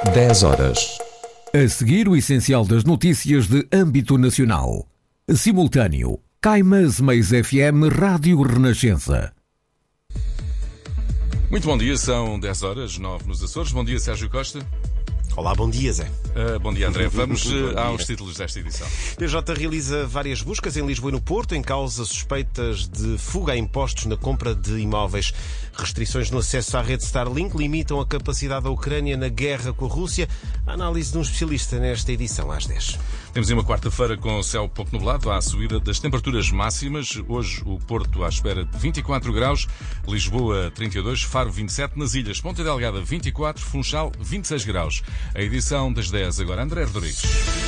10 horas. A seguir, o essencial das notícias de âmbito nacional. Simultâneo. Caimas Mais FM Rádio Renascença. Muito bom dia, são 10 horas, 9 nos Açores. Bom dia, Sérgio Costa. Olá, bom dia, Zé. Bom dia, André. Vamos aos títulos desta edição. PJ realiza várias buscas em Lisboa e no Porto, em causa suspeitas de fuga a impostos na compra de imóveis. Restrições no acesso à rede Starlink limitam a capacidade da Ucrânia na guerra com a Rússia. A análise de um especialista nesta edição, às 10. Temos uma quarta-feira com o céu pouco nublado, à subida das temperaturas máximas. Hoje o Porto à espera de 24 graus, Lisboa 32, Faro 27, nas ilhas Ponta Delgada 24, Funchal 26 graus. A edição das 10 agora, André Rodrigues.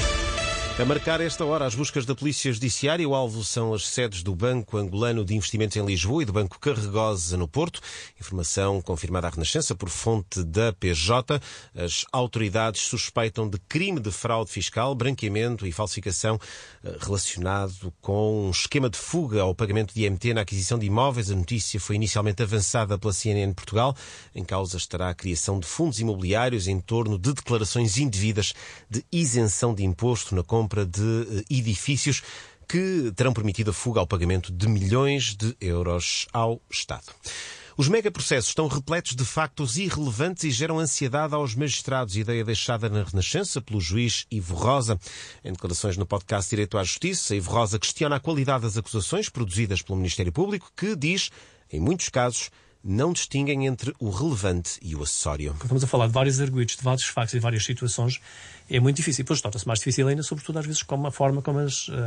A marcar esta hora as buscas da Polícia Judiciária, o alvo são as sedes do Banco Angolano de Investimentos em Lisboa e do Banco Carregosa no Porto. Informação confirmada à Renascença por fonte da PJ. As autoridades suspeitam de crime de fraude fiscal, branqueamento e falsificação relacionado com um esquema de fuga ao pagamento de IMT na aquisição de imóveis. A notícia foi inicialmente avançada pela CNN Portugal. Em causa estará a criação de fundos imobiliários em torno de declarações indevidas de isenção de imposto na compra de edifícios que terão permitido a fuga ao pagamento de milhões de euros ao Estado. Os megaprocessos estão repletos de factos irrelevantes e geram ansiedade aos magistrados. Ideia deixada na Renascença pelo juiz Ivo Rosa. Em declarações no podcast Direito à Justiça, Ivo Rosa questiona a qualidade das acusações produzidas pelo Ministério Público, que diz, em muitos casos, não distinguem entre o relevante e o acessório. Quando estamos a falar de vários arguidos, de vários factos e várias situações, é muito difícil. Depois torna-se mais difícil ainda, sobretudo às vezes com a forma como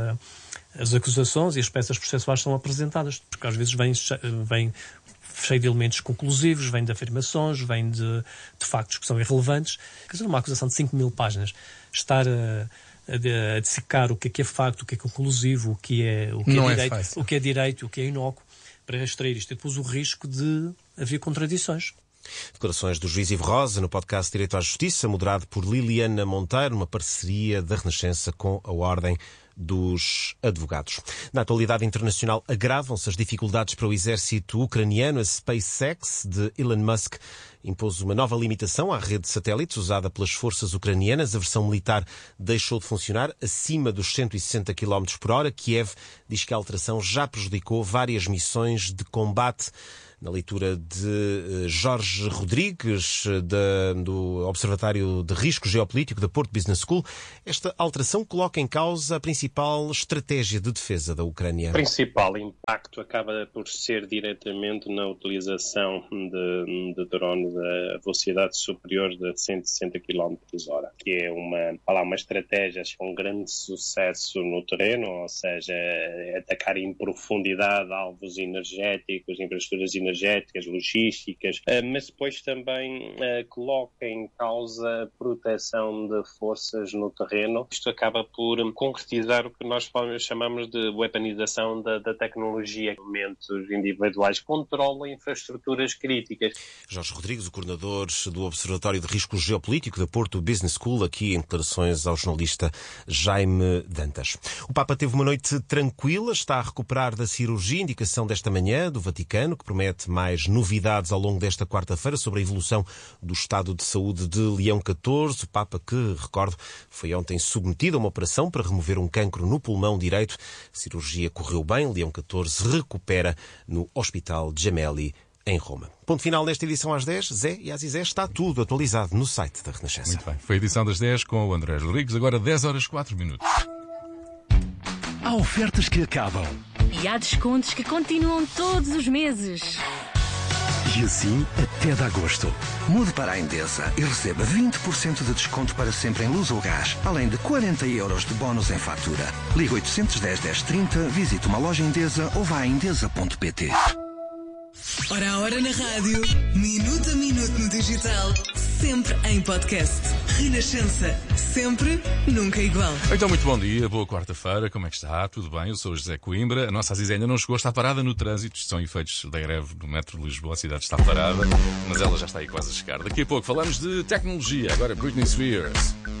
as acusações e as peças processuais são apresentadas, porque às vezes vem cheio de elementos conclusivos, vem de afirmações, vem de factos que são irrelevantes. Quer dizer, uma acusação de 5.000 páginas, estar a dissecar o que é facto, o que é conclusivo, o que é direito, o que é inócuo, para extrair isto. E depois o risco de haver contradições. Declarações do juiz Ivo Rosa no podcast Direito à Justiça, moderado por Liliana Monteiro, uma parceria da Renascença com a Ordem dos Advogados. Na atualidade internacional, agravam-se as dificuldades para o exército ucraniano. A SpaceX de Elon Musk impôs uma nova limitação à rede de satélites usada pelas forças ucranianas. A versão militar deixou de funcionar acima dos 160 km por hora. Kiev diz que a alteração já prejudicou várias missões de combate. Na leitura de Jorge Rodrigues, do Observatório de Risco Geopolítico da Porto Business School, esta alteração coloca em causa a principal estratégia de defesa da Ucrânia. O principal impacto acaba por ser diretamente na utilização de drones a velocidade superior de 160 km por hora, que é uma estratégia com grande sucesso no terreno, ou seja, atacar em profundidade alvos energéticos, infraestruturas energéticas, logísticas, mas depois também coloca em causa a proteção de forças no terreno. Isto acaba por concretizar o que nós chamamos de weaponização da tecnologia. Elementos individuais controlam infraestruturas críticas. Jorge Rodrigues, o coordenador do Observatório de Risco Geopolítico da Porto Business School, aqui em declarações ao jornalista Jaime Dantas. O Papa teve uma noite tranquila, está a recuperar da cirurgia, indicação desta manhã do Vaticano, que promete mais novidades ao longo desta quarta-feira sobre a evolução do estado de saúde de Leão XIV. O Papa, que, recordo, foi ontem submetido a uma operação para remover um cancro no pulmão direito. A cirurgia correu bem. Leão XIV recupera no Hospital Gemelli, em Roma. Ponto final nesta edição às 10. Zé e Azizé, está tudo atualizado no site da Renascença. Muito bem. Foi a edição das 10 com o André Rodrigues. Agora 10 horas 4 minutos. Há ofertas que acabam. E há descontos que continuam todos os meses. E assim até de agosto. Mude para a Endesa e receba 20% de desconto para sempre em luz ou gás, além de 40 euros de bónus em fatura. Ligue 810 1030, visite uma loja Endesa ou vá a endesa.pt. Ora a hora na rádio, minuto a minuto no digital, sempre em podcast. Renascença, sempre, nunca igual. Então, muito bom dia, boa quarta-feira, como é que está? Tudo bem? Eu sou o José Coimbra. A nossa Aziz ainda não chegou, está parada no trânsito. Isto são efeitos da greve do metro de Lisboa. A cidade está parada, mas ela já está aí quase a chegar. Daqui a pouco falamos de tecnologia. Agora Britney Spears.